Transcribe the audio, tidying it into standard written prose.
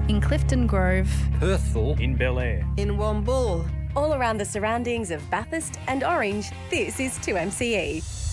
in Clifton Grove, Perthville, in Bel Air, in Wombool. All around the surroundings of Bathurst and Orange, this is 2MCE.